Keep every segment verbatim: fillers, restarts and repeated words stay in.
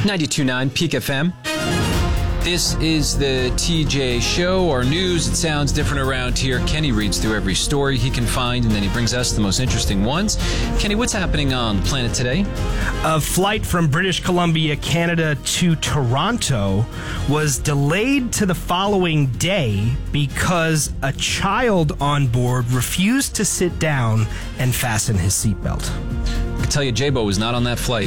ninety-two point nine Peak F M. This is the T J Show, our news. It sounds different around here. Kenny reads through every story he can find, and then he brings us the most interesting ones. Kenny, what's happening on the planet today? A flight from British Columbia, Canada to Toronto was delayed to the following day because a child on board refused to sit down and fasten his seatbelt. I can tell you, J-Bo was not on that flight.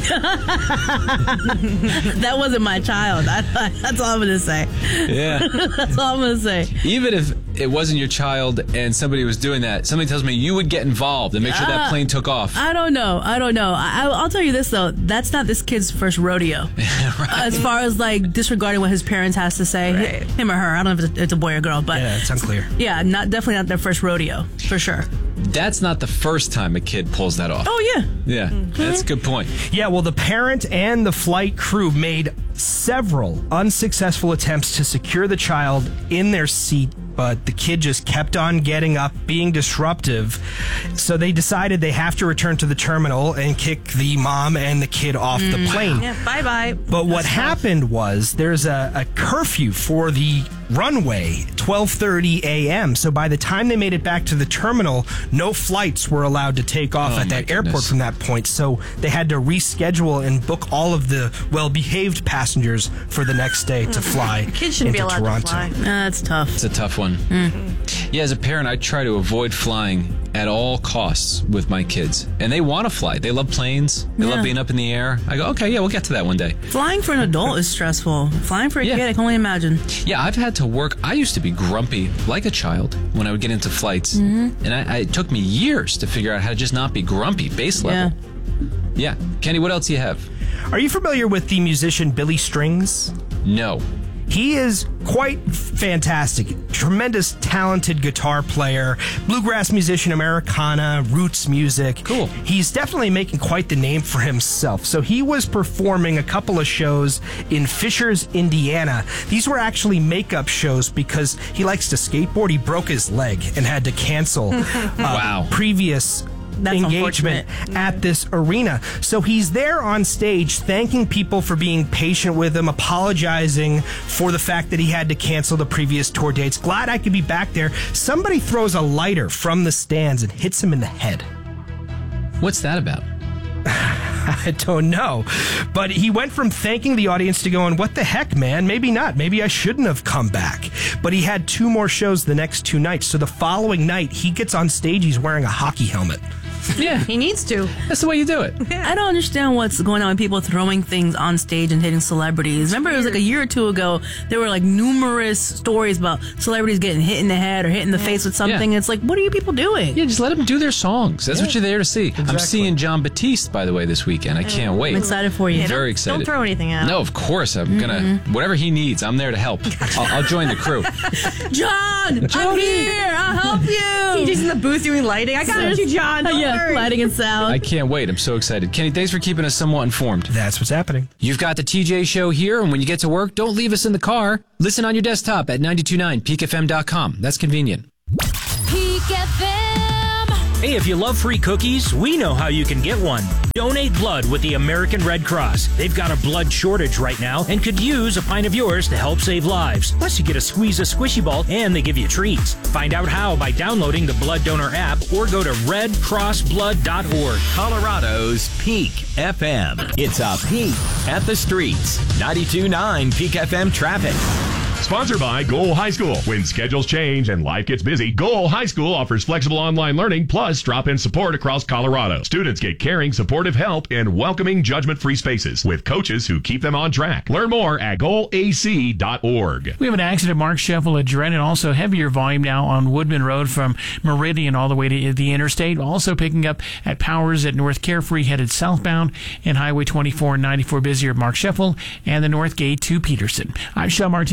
That wasn't my child. I, that's all I'm going to say. Yeah. That's all I'm going to say. Even if it wasn't your child and somebody was doing that, somebody tells me you would get involved and make sure that plane took off. I don't know. I don't know. I, I'll tell you this, though. That's not this kid's first rodeo. Right. As far as, like, disregarding what his parents has to say. Right. Him or her. I don't know if it's a, it's a boy or girl. But yeah, it's unclear. Yeah, not definitely not their first rodeo, for sure. That's not the first time a kid pulls that off. Oh, yeah. Yeah, mm-hmm. That's a good point. Yeah, well, the parent and the flight crew made several unsuccessful attempts to secure the child in their seat, but the kid just kept on getting up, being disruptive. So they decided they have to return to the terminal and kick the mom and the kid off mm. the plane. Yeah, bye-bye. But what That's happened tough. was there's a, a curfew for the runway, twelve thirty a.m. So by the time they made it back to the terminal, no flights were allowed to take off oh at that goodness. airport from that point. So they had to reschedule and book all of the well-behaved passengers for the next day to fly Kids shouldn't into be allowed Toronto. to fly. Uh, that's tough. It's a tough one. Mm. Yeah, as a parent, I try to avoid flying at all costs with my kids. And they want to fly. They love planes. They Yeah. love being up in the air. I go, okay, yeah, we'll get to that one day. Flying for an adult is stressful. Flying for a Yeah. kid, I can only imagine. Yeah, I've had to work. I used to be grumpy like a child when I would get into flights. Mm-hmm. And I, I, it took me years to figure out how to just not be grumpy, base level. Yeah. Yeah. Kenny, what else do you have? Are you familiar with the musician Billy Strings? No. He is quite fantastic. Tremendous, talented guitar player, bluegrass musician, Americana, roots music. Cool. He's definitely making quite the name for himself. So he was performing a couple of shows in Fishers, Indiana. These were actually makeup shows because he likes to skateboard. He broke his leg and had to cancel uh, Wow. previous That's engagement at this arena. So he's there on stage thanking people for being patient with him, apologizing for the fact that he had to cancel the previous tour dates. Glad I could be back there. Somebody throws a lighter from the stands and hits him in the head. What's that about? I don't know. But he went from thanking the audience to going, what the heck, man? Maybe not. Maybe I shouldn't have come back. But he had two more shows the next two nights. So the following night, he gets on stage. He's wearing a hockey helmet. Yeah. He needs to. That's the way you do it. I don't understand what's going on with people throwing things on stage and hitting celebrities. Remember, it was like a year or two ago, there were like numerous stories about celebrities getting hit in the head or hit in the face with something. Yeah. It's like, what are you people doing? Yeah, just let them do their songs. That's Yeah. what you're there to see. I'm Exactly. seeing John Batiste, by the way, this weekend. I can't wait. I'm excited for you. Yeah, Very don't, excited. Don't throw anything out. No, of course. I'm going to, whatever he needs, I'm there to help. I'll, I'll join the crew. John, I'm here. I'll help you. He's just in the booth doing lighting. I got you, John. Don't yeah, worry. lighting and sound. I can't wait. I'm so excited. Kenny, thanks for keeping us somewhat informed. That's what's happening. You've got the T J Show here, and when you get to work, don't leave us in the car. Listen on your desktop at ninety-two point nine peak f m dot com. That's convenient. Peak F M. Hey, if you love free cookies, we know how you can get one. Donate blood with the American Red Cross. They've got a blood shortage right now and could use a pint of yours to help save lives. Plus, you get a squeeze of squishy ball and they give you treats. Find out how by downloading the Blood Donor app or go to red cross blood dot org. Colorado's Peak F M. It's a peek at the streets. ninety-two point nine Peak F M traffic. Sponsored by Goal High School. When schedules change and life gets busy, Goal High School offers flexible online learning plus drop-in support across Colorado. Students get caring, supportive help and welcoming, judgment-free spaces with coaches who keep them on track. Learn more at goal a c dot org. We have an accident, Mark Sheffield at Dren, and also heavier volume now on Woodman Road from Meridian all the way to the interstate. Also picking up at Powers at North Carefree headed southbound, and Highway twenty-four and ninety-four busier at Mark Sheffield and the North Gate to Peterson. I'm Shel Martinez. This traffic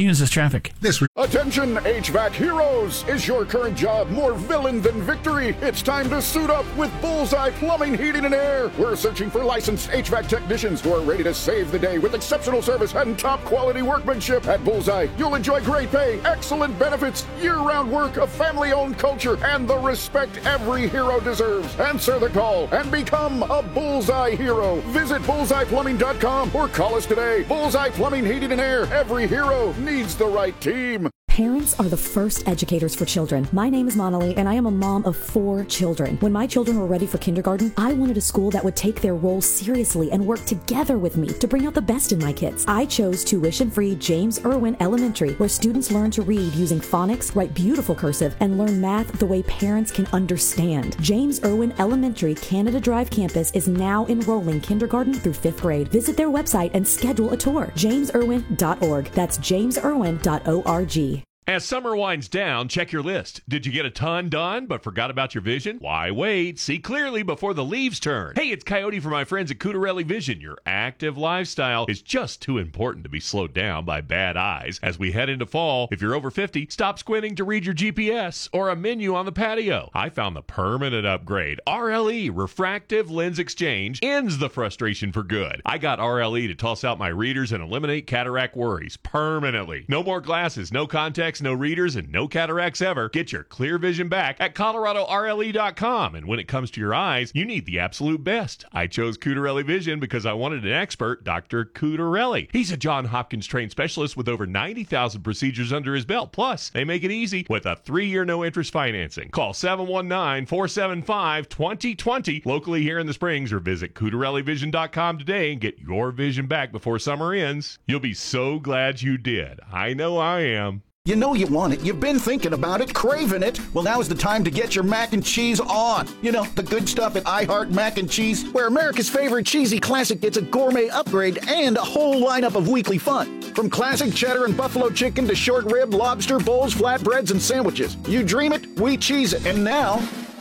traffic. This re- Attention, H V A C heroes! Is your current job more villain than victory? It's time to suit up with Bullseye Plumbing, Heating, and Air. We're searching for licensed H V A C technicians who are ready to save the day with exceptional service and top-quality workmanship. At Bullseye, you'll enjoy great pay, excellent benefits, year-round work, a family-owned culture, and the respect every hero deserves. Answer the call and become a Bullseye hero. Visit bullseye plumbing dot com or call us today. Bullseye Plumbing, Heating, and Air. Every hero needs the right team. Parents are the first educators for children. My name is Monali, and I am a mom of four children. When my children were ready for kindergarten, I wanted a school that would take their role seriously and work together with me to bring out the best in my kids. I chose tuition-free James Irwin Elementary, where students learn to read using phonics, write beautiful cursive, and learn math the way parents can understand. James Irwin Elementary, Canada Drive campus is now enrolling kindergarten through fifth grade. Visit their website and schedule a tour. james irwin dot org. That's james irwin dot org. As summer winds down, check your list. Did you get a ton done but forgot about your vision? Why wait? See clearly before the leaves turn. Hey, it's Coyote from my friends at Cutarelli Vision. Your active lifestyle is just too important to be slowed down by bad eyes. As we head into fall, if you're over fifty, stop squinting to read your G P S or a menu on the patio. I found the permanent upgrade. R L E, Refractive Lens Exchange, ends the frustration for good. I got R L E to toss out my readers and eliminate cataract worries permanently. No more glasses, no contacts, no readers, and no cataracts ever. Get your clear vision back at colorado R L E dot com. And when it comes to your eyes, you need the absolute best. I chose Cutarelli Vision because I wanted an expert, Doctor Cutarelli. He's a Johns Hopkins trained specialist with over ninety thousand procedures under his belt. Plus, they make it easy with a three-year no-interest financing. Call seven one nine, four seven five, two zero two zero locally here in the Springs, or visit Cutarelli Vision dot com today and get your vision back before summer ends. You'll be so glad you did. I know I am. You know you want it. You've been thinking about it, craving it. Well, now's the time to get your mac and cheese on. You know, the good stuff at I Heart Mac and Cheese, where America's favorite cheesy classic gets a gourmet upgrade and a whole lineup of weekly fun. From classic cheddar and buffalo chicken to short rib, lobster, bowls, flatbreads, and sandwiches. You dream it, we cheese it. And now,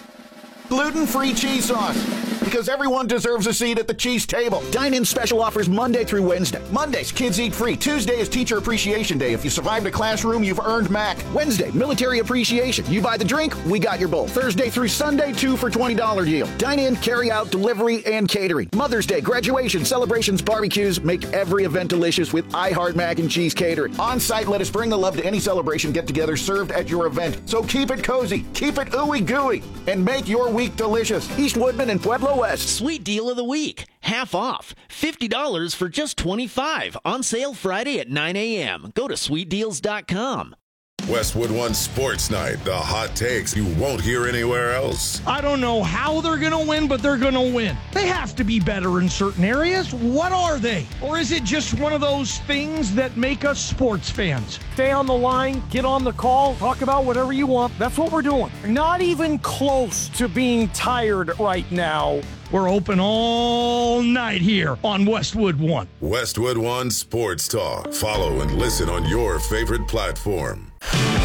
gluten-free cheese sauce. Because everyone deserves a seat at the cheese table. Dine-in special offers Monday through Wednesday. Mondays, kids eat free. Tuesday is Teacher Appreciation Day. If you survived a classroom, you've earned Mac. Wednesday, Military Appreciation. You buy the drink, we got your bowl. Thursday through Sunday, two for twenty dollars deal. Dine-in, carry-out, delivery, and catering. Mother's Day, graduation, celebrations, barbecues. Make every event delicious with I Heart Mac and Cheese Catering. On-site, let us bring the love to any celebration get-together served at your event. So keep it cozy, keep it ooey-gooey, and make your week delicious. East Woodman and Pueblo West. Sweet deal of the week. Half off. fifty dollars for just twenty-five dollars. On sale Friday at nine a.m. Go to sweet deals dot com. Westwood One Sports Night. The hot takes you won't hear anywhere else. I don't know how they're going to win, but they're going to win. They have to be better in certain areas. What are they? Or is it just one of those things that make us sports fans? Stay on the line, get on the call, talk about whatever you want. That's what we're doing. Not even close to being tired right now. We're open all night here on Westwood One. Westwood One Sports Talk. Follow and listen on your favorite platform.